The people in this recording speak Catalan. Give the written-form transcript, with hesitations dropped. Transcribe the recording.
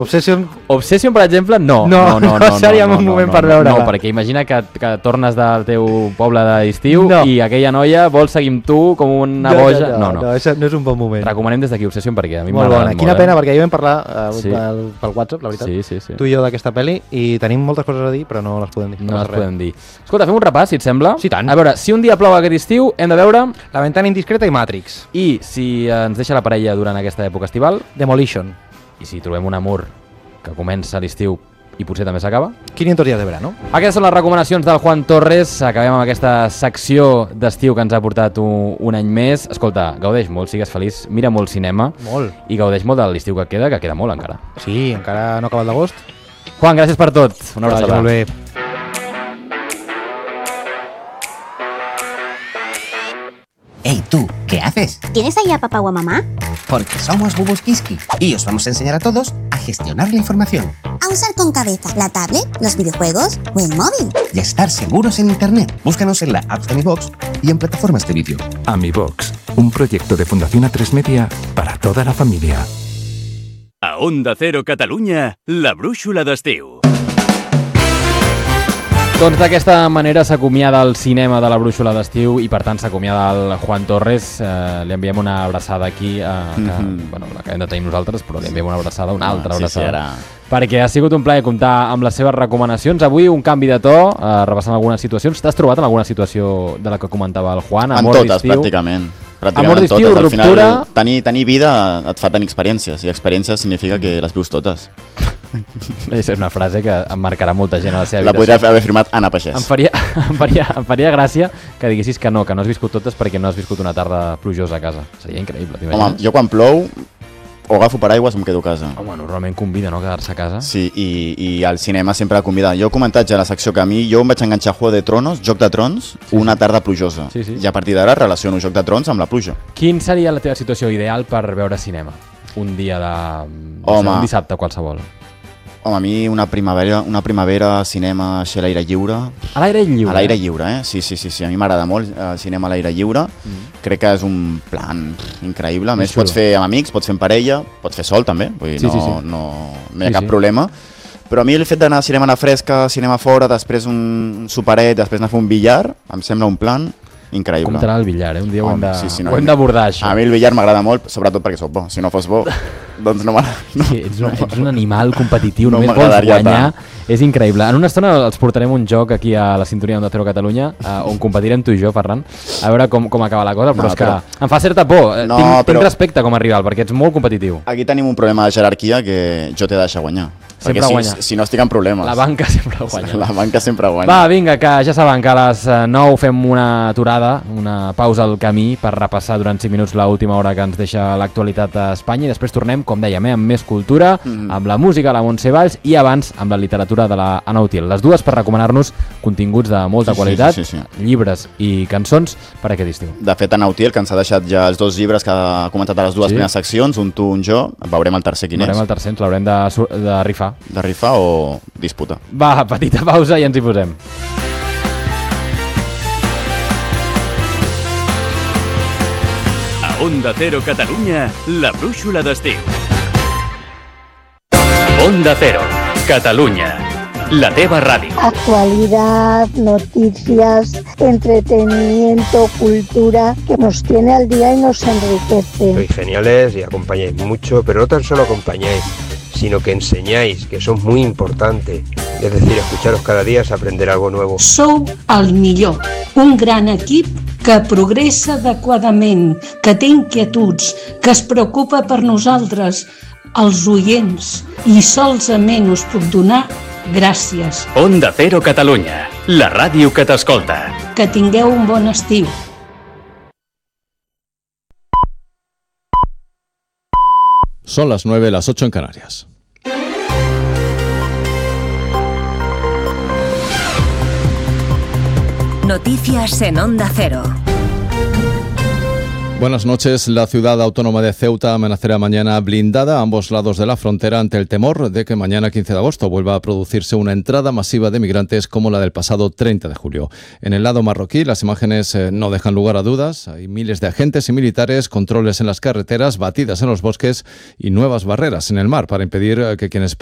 Obsession, per exemple, no. No seria un moment per veure-la. No, perquè imagina que tornes del teu poble d'estiu i aquella noia vol seguir amb tu com una boja. No, això no és un bon moment. Recomanem des d'aquí Obsession perquè a mi m'ha agradat molt. Quina pena, perquè ahir vam parlar pel WhatsApp, la veritat, sí. tu i jo d'aquesta pel·li, i tenim moltes coses a dir, però no les podem dir. No les podem dir. Escolta, fem un repàs, si et sembla. Sí, tant. A veure, si un dia plou aquest estiu, hem de veure La ventana indiscreta i Matrix. I si ens deixa la parella durant aquesta època estival, Demolition. I si trobem un amor que comença a l'estiu i potser també s'acaba, 500 días de verano. Aquestes són les recomanacions del Juan Torres. Acabem amb aquesta secció d'estiu que ens ha portat un any més. Escolta, gaudeix molt, sigues feliç, mira molt cinema. Molt. I gaudeix molt de l'estiu que queda molt encara. Sí, encara no ha acabat l'agost. Juan, gràcies per tot. Una abraçada. Molt bé. Hey, tú, ¿qué haces? ¿Tienes ahí a papá o a mamá? Porque somos Bubuskiski y os vamos a enseñar a todos a gestionar la información. A usar con cabeza la tablet, los videojuegos o el móvil. Y a estar seguros en Internet. Búscanos en la app de AmiBox y en plataformas de vídeo. AmiBox, un proyecto de Fundación A3 Media para toda la familia. A Onda Cero Catalunya, la brúixola d'estiu. Doncs d'aquesta manera s'acomiada el cinema de la brúixola d'estiu i per tant s'acomiada el Juan Torres. Li enviem una abraçada aquí, bueno, l'acabem de tenir nosaltres, però li enviem una abraçada, una altra abraçada. Perquè ha sigut un plaer comptar amb les seves recomanacions. Avui un canvi de to, repassant algunes situacions. T'has trobat en alguna situació de la que comentava el Juan? En totes, pràcticament. Amor d'estiu, al ruptura... Final, tenir vida et fa tenir experiències, i experiències significa que les vius totes. És una frase que em marcarà molta gent a la seva vida. La podria haver firmat Anna Pagès. Em faria gràcia que diguessis que no has viscut totes perquè no has viscut una tarda plujosa a casa. Seria increïble, t'imagines? Home, jo quan plou o agafo paraigües o em quedo a casa. Home, normalment convida, no?, quedar-se a casa. Sí, i al cinema sempre convida. Jo he comentat ja a la secció que a mi jo em vaig enganxar a Juego de Tronos, Joc de Trons, una tarda plujosa. I a partir d'ara relaciono Joc de Trons amb la pluja. Quin seria la teva situació ideal per veure cinema? Un dia un dissabte qualsevol. Home, a mi una primavera, cinema així a l'aire lliure. A l'aire lliure? A l'aire lliure, Sí. A mi m'agrada molt el cinema a l'aire lliure. Crec que és un plan increïble. A més, pots fer amb amics, pots fer amb parella, pots fer sol també, vull dir, no hi ha cap problema. Però a mi el fet d'anar a cinema a la fresca, cinema fora, després un superet, després anar a fer un billar, em sembla un plan increïble. Com t'agrada el billar, Un dia ho hem d'abordar, això. A mi el billar m'agrada molt, sobretot perquè soc bo. Si no fos bo, doncs no m'agrada. Ets un animal competitiu, només vols guanyar. És increïble. En una estona els portarem un joc aquí a la sintonia d'Onda Cero Catalunya, on competirem tu i jo, Ferran, a veure com acaba la cosa, però és que em fa certa por. Tinc respecte com a rival, perquè ets molt competitiu. Aquí tenim un problema de jerarquia que jo t'he de deixar guanyar. Sempre guanya. Si no estic en problemes. La banca sempre guanya. La banca sempre guanya. Va, vinga, que ja saben que a les 9 fem una aturada, una pausa al camí per repassar durant 5 minuts l'última hora que ens deixa l'actualitat a Espanya, i després tornem, com dèiem, amb més cultura, amb la música de la Montse Valls i abans amb la literatura de la Anna Utiel. Les dues per recomanar-nos continguts de molta qualitat, llibres i cançons per aquest estiu. De fet, Anna Utiel, que ens ha deixat ja els 2 llibres que ha comentat a les dues primeres seccions, un tu, un jo, veurem el tercer quin és. Veurem el tercer, ens l'haurem de rifar. De rifar o disputa? Va, petita pausa i ens hi posem. A Onda Cero Catalunya, la brúixola d'estiu. Onda Cero, Catalunya, la teva ràdio. Actualidad, noticias, entretenimiento, cultura, que nos tiene al día y nos enriquece. Sois geniales y acompañáis mucho, pero no tan solo acompañáis, sino que enseñáis, que eso es muy importante. Es decir, escucharos cada día es aprender algo nuevo. Sou el millor, un gran equip que progressa adequadament, que té inquietuds, que es preocupa per nosaltres, els oients, i solament us puc donar gràcies. Onda Cero Catalunya, la ràdio que t'escolta. Que tingueu un bon estiu. Son las 9, las 8 en Canarias. Noticias en Onda Cero. Buenas noches. La ciudad autónoma de Ceuta amanecerá mañana blindada a ambos lados de la frontera ante el temor de que mañana 15 de agosto vuelva a producirse una entrada masiva de migrantes como la del pasado 30 de julio. En el lado marroquí las imágenes no dejan lugar a dudas. Hay miles de agentes y militares, controles en las carreteras, batidas en los bosques y nuevas barreras en el mar para impedir que quienes